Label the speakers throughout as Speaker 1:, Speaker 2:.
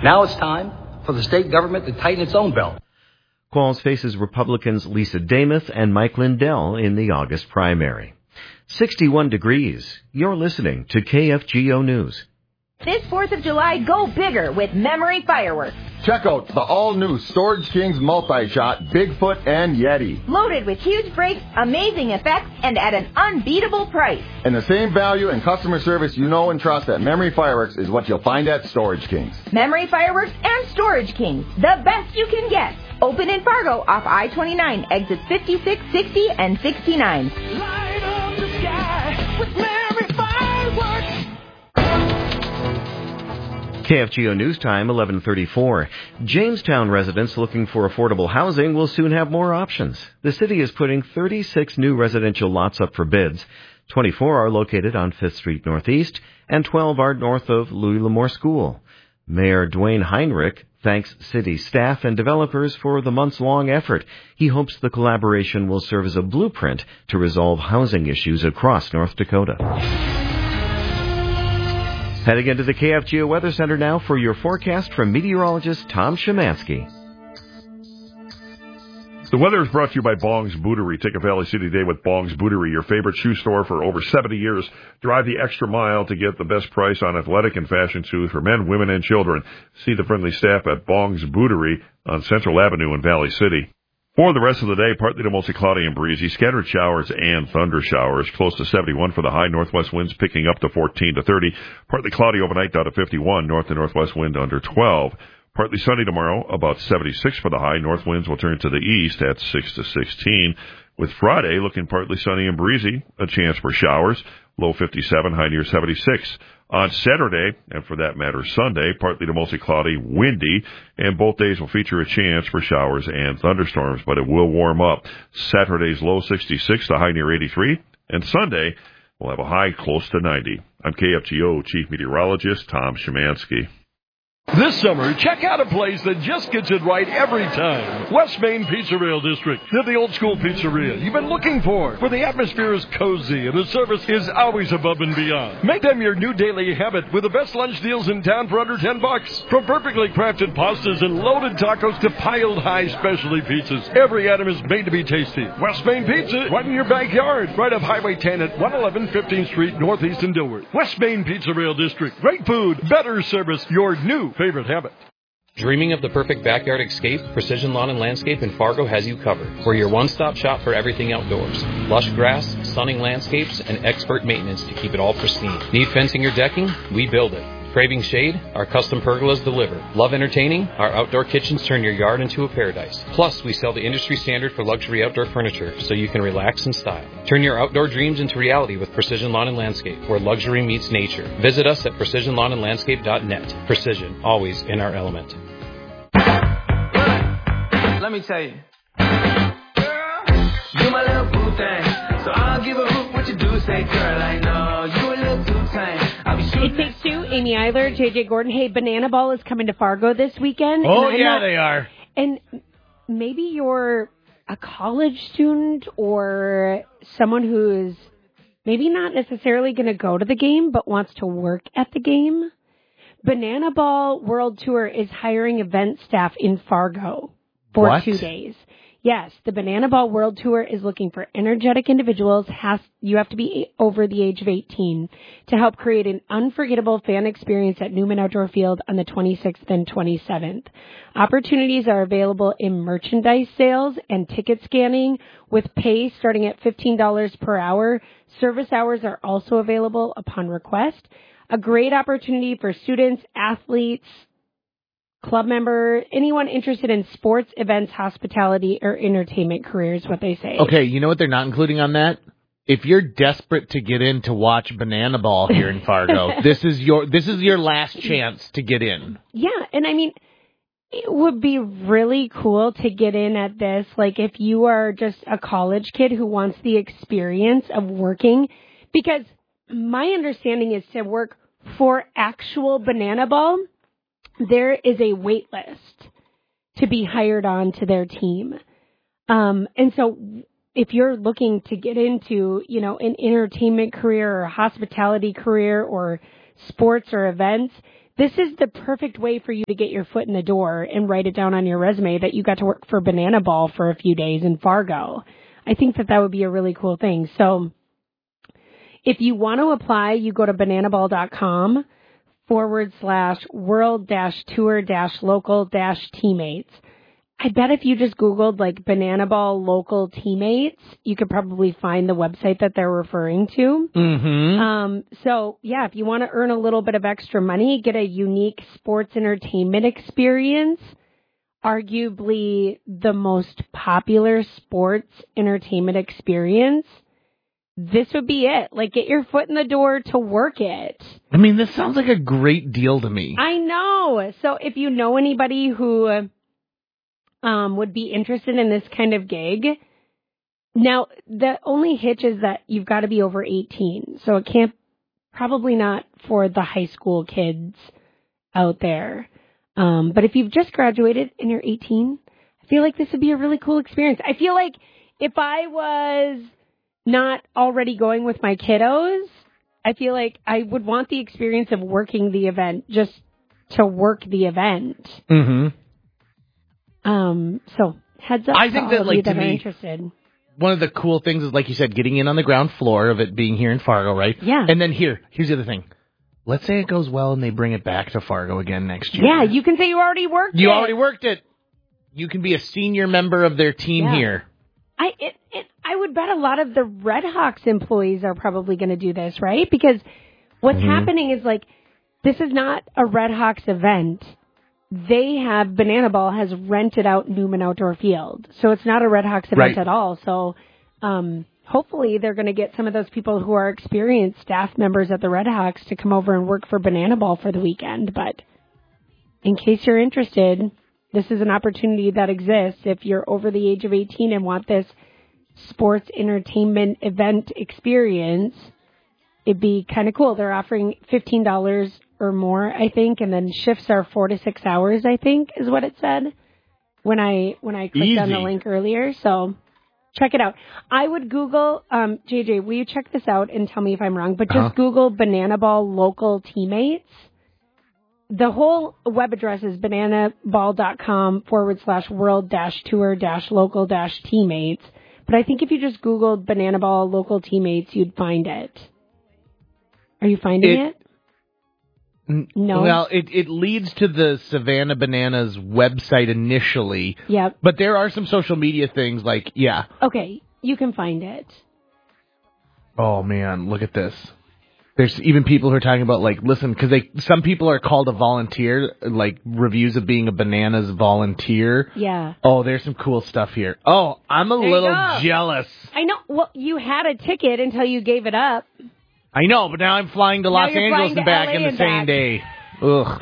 Speaker 1: Now it's time for the state government to tighten its own belt.
Speaker 2: Qualls faces Republicans Lisa Damuth and Mike Lindell in the August primary. 61 degrees. You're listening to KFGO News.
Speaker 3: This 4th of July, go bigger with Memory Fireworks.
Speaker 4: Check out the all-new Storage Kings multi-shot Bigfoot and Yeti.
Speaker 3: Loaded with huge brakes, amazing effects, and at an unbeatable price.
Speaker 4: And the same value and customer service you know and trust at Memory Fireworks is what you'll find at Storage Kings.
Speaker 3: Memory Fireworks and Storage Kings, the best you can get. Open in Fargo off I-29, exits 56, 60, and 69.
Speaker 5: Light up the sky with Memory Fireworks.
Speaker 2: KFGO News Time, 11:34. Jamestown residents looking for affordable housing will soon have more options. The city is putting 36 new residential lots up for bids. 24 are located on 5th Street Northeast, and 12 are north of Louis L'Amour School. Mayor Dwayne Heinrich thanks city staff and developers for the months-long effort. He hopes the collaboration will serve as a blueprint to resolve housing issues across North Dakota. Heading into the KFGO Weather Center now for your forecast from meteorologist Tom Szymanski.
Speaker 6: The weather is brought to you by Bong's Bootery. Take a Valley City day with Bong's Bootery, your favorite shoe store for over 70 years. Drive the extra mile to get the best price on athletic and fashion shoes for men, women, and children. See the friendly staff at Bong's Bootery on Central Avenue in Valley City. For the rest of the day, partly to mostly cloudy and breezy, scattered showers and thunder showers, close to 71 for the high, northwest winds picking up to 14 to 30, partly cloudy overnight down to 51, north to northwest wind under 12. Partly sunny tomorrow, about 76 for the high, north winds will turn to the east at 6 to 16. With Friday looking partly sunny and breezy, a chance for showers, low 57, high near 76. On Saturday, and for that matter Sunday, partly to mostly cloudy, windy, and both days will feature a chance for showers and thunderstorms, but it will warm up. Saturday's low 66 to high near 83, and Sunday will have a high close to 90. I'm KFGO Chief Meteorologist Tom Szymanski.
Speaker 7: This summer, check out a place that just gets it right every time. West Main Pizzeria District. They're the old school pizzeria you've been looking for, where the atmosphere is cozy and the service is always above and beyond. Make them your new daily habit with the best lunch deals in town for under $10. From perfectly crafted pastas and loaded tacos to piled high specialty pizzas, every item is made to be tasty. West Main Pizza, right in your backyard, right off Highway 10 at 111 15th Street Northeast in Dilworth. West Main Pizzeria District. Great food, better service, your new favorite habit.
Speaker 8: Dreaming of the perfect backyard escape? Precision Lawn and Landscape in Fargo has you covered. We're your one-stop shop for everything outdoors. Lush grass, stunning landscapes, and expert maintenance to keep it all pristine. Need fencing or decking? We build it. Craving shade? Our custom pergolas deliver. Love entertaining? Our outdoor kitchens turn your yard into a paradise. Plus, we sell the industry standard for luxury outdoor furniture, so you can relax in style. Turn your outdoor dreams into reality with Precision Lawn and Landscape, where luxury meets nature. Visit us at precisionlawnandlandscape.net. Precision, always in our element.
Speaker 9: Let me tell you. Girl, you my little boo thing, so I'll give a hoot what you do. Say, girl, I know you a little too tame.
Speaker 10: It Takes Two, Amy Eiler, J.J. Gordon. Hey, Banana Ball is coming to Fargo this weekend.
Speaker 11: Oh, yeah, they are.
Speaker 10: And maybe you're a college student or someone who's maybe not necessarily going to go to the game but wants to work at the game. Banana Ball World Tour is hiring event staff in Fargo for 2 days. Yes, the Banana Ball World Tour is looking for energetic individuals. You have to be over the age of 18 to help create an unforgettable fan experience at Newman Outdoor Field on the 26th and 27th. Opportunities are available in merchandise sales and ticket scanning with pay starting at $15 per hour. Service hours are also available upon request. A great opportunity for students, athletes, club member, anyone interested in sports, events, hospitality, or entertainment careers, what they say.
Speaker 11: Okay, you know what they're not including on that? If you're desperate to get in to watch Banana Ball here in Fargo, this is your last chance to get in.
Speaker 10: Yeah, and I mean, it would be really cool to get in at this. Like if you are just a college kid who wants the experience of working, because my understanding is to work for actual Banana Ball, there is a wait list to be hired on to their team. And so if you're looking to get into, an entertainment career or a hospitality career or sports or events, this is the perfect way for you to get your foot in the door and write it down on your resume that you got to work for Banana Ball for a few days in Fargo. I think that would be a really cool thing. So if you want to apply, you go to bananaball.com/world-tour-local-teammates. I bet if you just Googled like Banana Ball local teammates, you could probably find the website that they're referring to.
Speaker 11: Mm-hmm.
Speaker 10: So yeah, if you want to earn a little bit of extra money, get a unique sports entertainment experience, arguably the most popular sports entertainment experience, this would be it. Like, get your foot in the door to work it.
Speaker 11: I mean, this sounds like a great deal to me.
Speaker 10: I know. So if you know anybody who would be interested in this kind of gig. Now, the only hitch is that you've got to be over 18. So it can't, probably not for the high school kids out there. But if you've just graduated and you're 18, I feel like this would be a really cool experience. I feel like if I was not already going with my kiddos, I feel like I would want the experience of working the event just to work the event.
Speaker 11: Mm-hmm.
Speaker 10: So heads up.
Speaker 11: I think that, like, to me,
Speaker 10: interested.
Speaker 11: One of the cool things is, like you said, getting in on the ground floor of it being here in Fargo, right?
Speaker 10: Yeah.
Speaker 11: And then here's the other thing. Let's say it goes well and they bring it back to Fargo again next year.
Speaker 10: Yeah, you can say you already worked it.
Speaker 11: You already worked it. You can be a senior member of their team here.
Speaker 10: I would bet a lot of the Red Hawks employees are probably going to do this, right? Because what's happening is, like, this is not a Red Hawks event. Banana Ball has rented out Newman Outdoor Field. So it's not a Red Hawks event at all. So hopefully they're going to get some of those people who are experienced staff members at the Red Hawks to come over and work for Banana Ball for the weekend. But in case you're interested, this is an opportunity that exists if you're over the age of 18 and want this sports entertainment event experience. It'd be kind of cool. They're offering $15 or more, I think, and then shifts are 4 to 6 hours, I think, is what it said when I clicked on the link earlier. So check it out. I would Google, JJ, will you check this out and tell me if I'm wrong? But just Google Banana Ball local teammates. The whole web address is bananaball.com/world-tour-local-teammates. But I think if you just Googled Banana Ball local teammates, you'd find it. Are you finding it? No.
Speaker 11: Well, it leads to the Savannah Bananas website initially.
Speaker 10: Yep.
Speaker 11: But there are some social media things like,
Speaker 10: Okay, you can find it.
Speaker 11: Oh, man, look at this. There's even people who are talking about, like, listen, because some people are called a volunteer, like reviews of being a Bananas volunteer.
Speaker 10: Yeah.
Speaker 11: Oh, there's some cool stuff here. Oh, I'm a little jealous.
Speaker 10: I know. Well, you had a ticket until you gave it up.
Speaker 11: I know, but now I'm flying to Los Angeles and back in the same day. Ugh.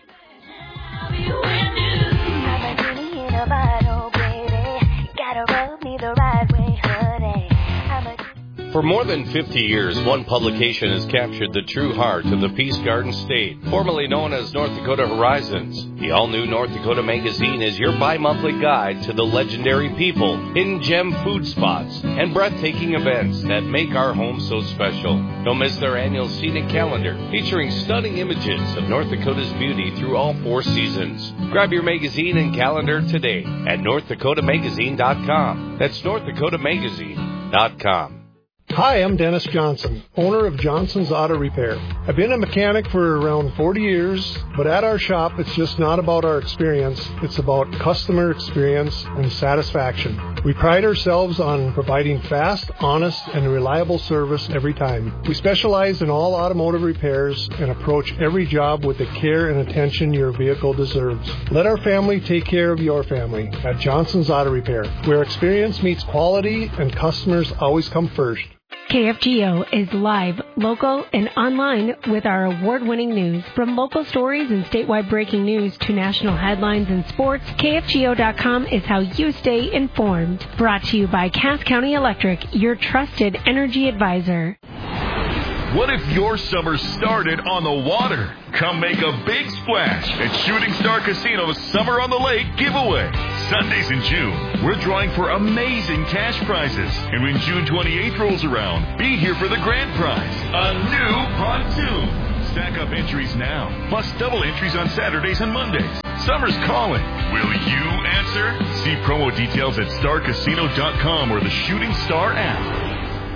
Speaker 12: For more than 50 years, one publication has captured the true heart of the Peace Garden State, formerly known as North Dakota Horizons. The all-new North Dakota Magazine is your bi-monthly guide to the legendary people, hidden gem food spots, and breathtaking events that make our home so special. Don't miss their annual scenic calendar, featuring stunning images of North Dakota's beauty through all 4 seasons. Grab your magazine and calendar today at NorthDakotaMagazine.com. That's NorthDakotaMagazine.com.
Speaker 13: Hi, I'm Dennis Johnson, owner of Johnson's Auto Repair. I've been a mechanic for around 40 years, but at our shop, it's just not about our experience. It's about customer experience and satisfaction. We pride ourselves on providing fast, honest, and reliable service every time. We specialize in all automotive repairs and approach every job with the care and attention your vehicle deserves. Let our family take care of your family at Johnson's Auto Repair, where experience meets quality and customers always come first.
Speaker 10: KFGO is live, local, and online with our award-winning news. From local stories and statewide breaking news to national headlines and sports, KFGO.com is how you stay informed. Brought to you by Cass County Electric, your trusted energy advisor.
Speaker 14: What if your summer started on the water? Come make a big splash at Shooting Star Casino's Summer on the Lake giveaway. Sundays in June, we're drawing for amazing cash prizes. And when June 28th rolls around, be here for the grand prize, a new pontoon. Stack up entries now, plus double entries on Saturdays and Mondays. Summer's calling. Will you answer? See promo details at starcasino.com or the Shooting Star app.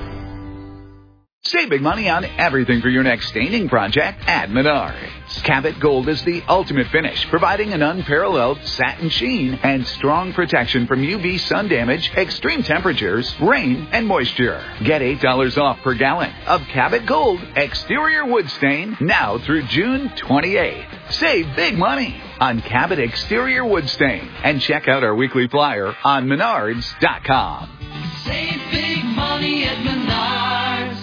Speaker 15: Save big money on everything for your next staining project at Menards. Cabot Gold is the ultimate finish, providing an unparalleled satin sheen and strong protection from UV sun damage, extreme temperatures, rain, and moisture. Get $8 off per gallon of Cabot Gold exterior wood stain now through June 28th. Save big money on Cabot exterior wood stain and check out our weekly flyer on Menards.com.
Speaker 5: Save big money at Menards.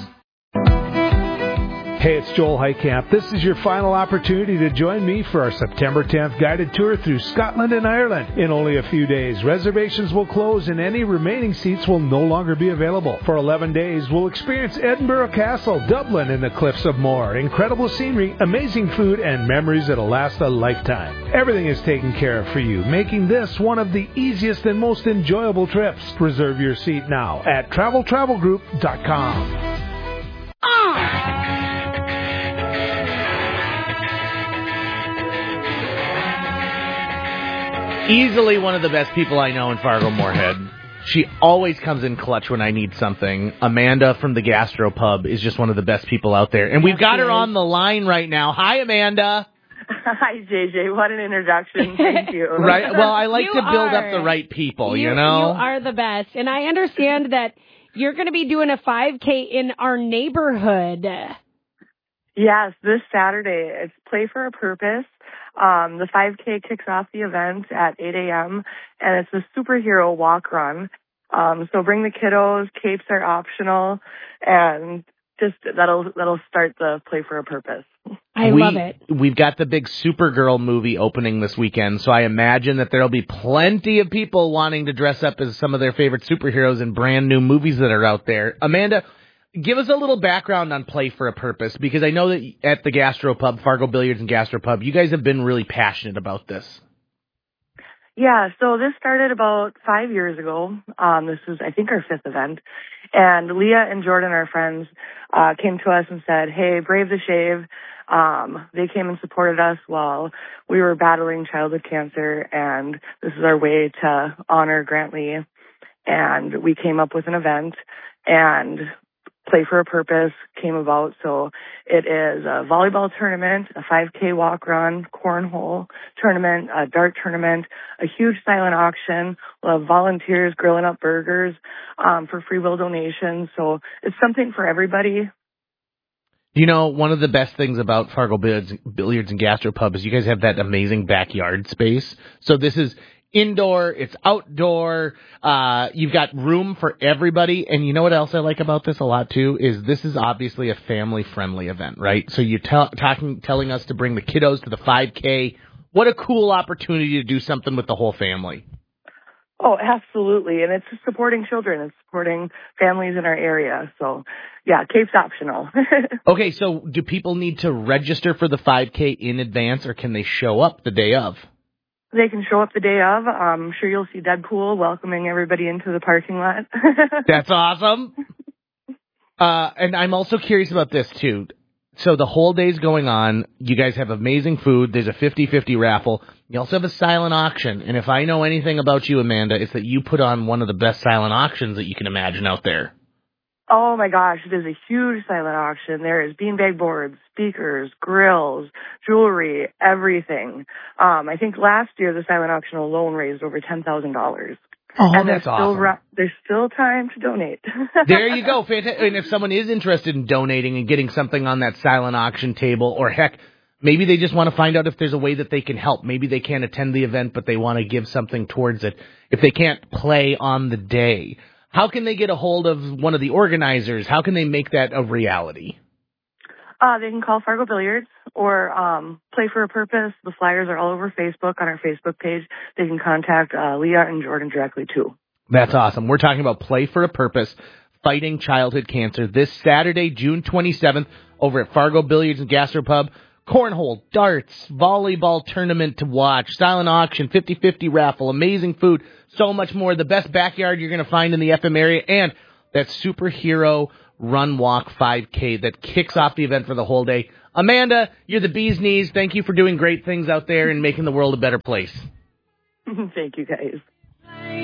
Speaker 16: Hey, it's Joel Heitkamp. This is your final opportunity to join me for our September 10th guided tour through Scotland and Ireland. In only a few days, reservations will close and any remaining seats will no longer be available. For 11 days, we'll experience Edinburgh Castle, Dublin, and the Cliffs of Moher. Incredible scenery, amazing food, and memories that'll last a lifetime. Everything is taken care of for you, making this one of the easiest and most enjoyable trips. Reserve your seat now at TravelTravelGroup.com.
Speaker 11: Easily one of the best people I know in Fargo-Moorhead. She always comes in clutch when I need something. Amanda from the Gastropub is just one of the best people out there. And we've got her on the line right now. Hi, Amanda.
Speaker 17: Hi, JJ. What an introduction. Thank you.
Speaker 11: Right. Well, I like to build up the right people, you know?
Speaker 10: You are the best. And I understand that you're going to be doing a 5K in our neighborhood.
Speaker 17: Yes, this Saturday. It's Play for a Purpose. The 5K kicks off the event at 8 a.m., and it's a superhero walk run. So bring the kiddos, capes are optional, and just that'll start the Play for a Purpose.
Speaker 10: I love it.
Speaker 11: We've got the big Supergirl movie opening this weekend, so I imagine that there'll be plenty of people wanting to dress up as some of their favorite superheroes in brand new movies that are out there. Amanda, give us a little background on Play for a Purpose, because I know that at the Gastropub, Fargo Billiards and Gastropub, you guys have been really passionate about this.
Speaker 17: Yeah, so this started about 5 years ago. This was, I think, our 5th event. And Leah and Jordan, our friends, came to us and said, hey, Brave the Shave. They came and supported us while we were battling childhood cancer, and this is our way to honor Grant Lee. And we came up with an event, and Play for a Purpose came about. So it is a volleyball tournament, a 5K walk run, cornhole tournament, a dart tournament, a huge silent auction. We'll have volunteers grilling up burgers for free will donations. So it's something for everybody.
Speaker 11: You know, one of the best things about Fargo Billiards and Gastropub is you guys have that amazing backyard space. So this is indoor, it's outdoor, you've got room for everybody, and you know what else I like about this a lot too, is this is obviously a family-friendly event, right? So you're telling us to bring the kiddos to the 5K. What a cool opportunity to do something with the whole family.
Speaker 17: Oh, absolutely, and it's supporting children, it's supporting families in our area, so yeah, Cape's optional.
Speaker 11: Okay, so do people need to register for the 5K in advance, or can they show up the day of?
Speaker 17: They can show up the day of. I'm sure you'll see Deadpool welcoming everybody into the parking lot.
Speaker 11: That's awesome. And I'm also curious about this, too. So the whole day's going on. You guys have amazing food. There's a 50-50 raffle. You also have a silent auction. And if I know anything about you, Amanda, it's that you put on one of the best silent auctions that you can imagine out there.
Speaker 17: Oh, my gosh. It is a huge silent auction. There is beanbag boards, speakers, grills, jewelry, everything. I think last year the silent auction alone raised over $10,000.
Speaker 11: Oh,
Speaker 17: and
Speaker 11: that's awesome.
Speaker 17: There's still time to donate.
Speaker 11: There you go. Fantastic. And if someone is interested in donating and getting something on that silent auction table, or heck, maybe they just want to find out if there's a way that they can help. Maybe they can't attend the event, but they want to give something towards it. If they can't play on the day, how can they get a hold of one of the organizers? How can they make that a reality?
Speaker 17: They can call Fargo Billiards or Play for a Purpose. The flyers are all over Facebook on our Facebook page. They can contact Leah and Jordan directly, too.
Speaker 11: That's awesome. We're talking about Play for a Purpose, fighting childhood cancer, this Saturday, June 27th, over at Fargo Billiards and Gastropub. Cornhole, darts, volleyball tournament to watch, silent auction, 50-50 raffle, amazing food, so much more. The best backyard you're going to find in the FM area, and that superhero Run Walk 5K that kicks off the event for the whole day. Amanda, you're the bee's knees. Thank you for doing great things out there and making the world a better place.
Speaker 17: Thank you, guys.